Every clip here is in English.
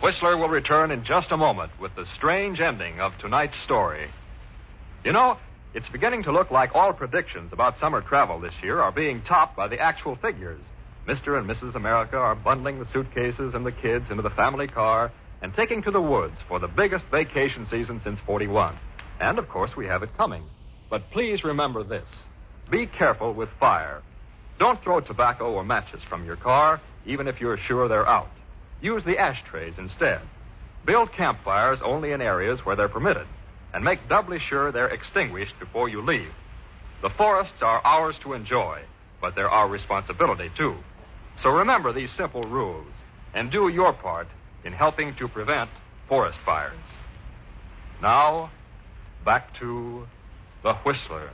Whistler will return in just a moment with the strange ending of tonight's story. You know, it's beginning to look like all predictions about summer travel this year are being topped by the actual figures. Mr. and Mrs. America are bundling the suitcases and the kids into the family car and taking to the woods for the biggest vacation season since '41. And, of course, we have it coming. But please remember this. Be careful with fire. Don't throw tobacco or matches from your car, even if you're sure they're out. Use the ashtrays instead. Build campfires only in areas where they're permitted, and make doubly sure they're extinguished before you leave. The forests are ours to enjoy, but they're our responsibility, too. So remember these simple rules, and do your part in helping to prevent forest fires. Now, back to the Whistler.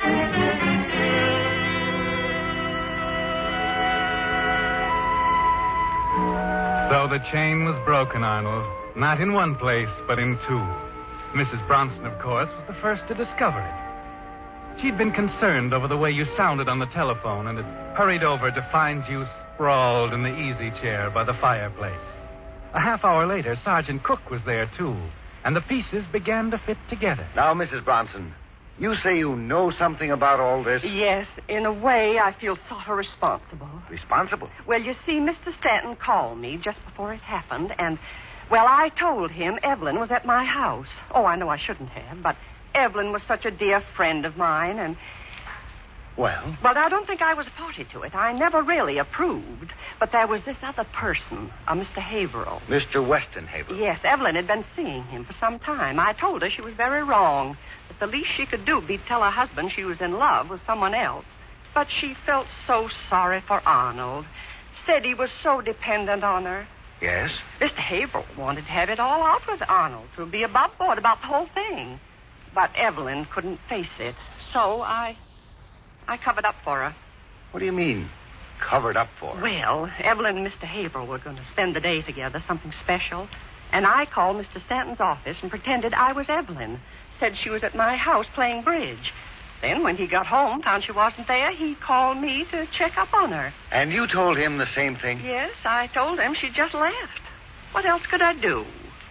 So the chain was broken, Arnold. Not in one place, but in two. Mrs. Bronson, of course, was the first to discover it. She'd been concerned over the way you sounded on the telephone and had hurried over to find you sprawled in the easy chair by the fireplace. A half hour later, Sergeant Cook was there, too, and the pieces began to fit together. Now, Mrs. Bronson, you say you know something about all this? Yes, in a way, I feel sort of responsible. Responsible? Well, you see, Mr. Stanton called me just before it happened, and, well, I told him Evelyn was at my house. Oh, I know I shouldn't have, but Evelyn was such a dear friend of mine, and... Well? But I don't think I was a party to it. I never really approved. But there was this other person, Mr. Haverhill. Mr. Weston Haverhill? Yes, Evelyn had been seeing him for some time. I told her she was very wrong. That the least she could do would be tell her husband she was in love with someone else. But she felt so sorry for Arnold. Said he was so dependent on her. Yes? Mr. Haverhill wanted to have it all out with Arnold, to be above board about the whole thing. But Evelyn couldn't face it. So I covered up for her. What do you mean, covered up for her? Well, Evelyn and Mr. Haverhill were going to spend the day together, something special. And I called Mr. Stanton's office and pretended I was Evelyn. Said she was at my house playing bridge. Then when he got home, found she wasn't there, he called me to check up on her. And you told him the same thing? Yes, I told him she just left. What else could I do?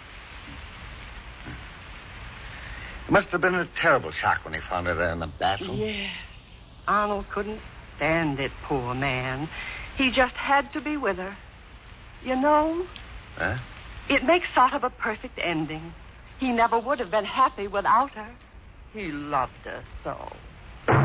It must have been a terrible shock when he found her there in the bathroom. Yes. Arnold couldn't stand it, poor man. He just had to be with her. You know, Huh? It makes sort of a perfect ending. He never would have been happy without her. He loved her so.